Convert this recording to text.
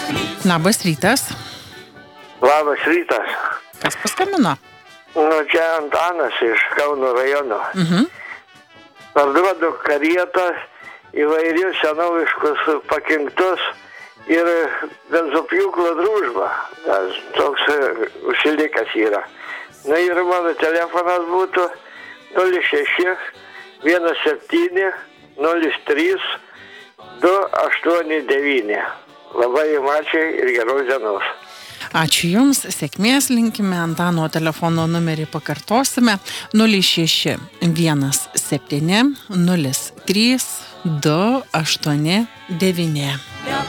Labas rytas. Labas rytas. Kas paskambino? Čia Antanas iš Kauno rajono. Parduodu karietą, įvairius senoviškus pakinktus ir benzopjūklo Družba. Toks užsilikęs yra. Na ir mano telefonas būtų 06 17 03 289. Labai jums ačiū ir geros dienos. Ačiū Jums, sėkmės linkime. Antano telefono numerį pakartosime 06 17 03 289.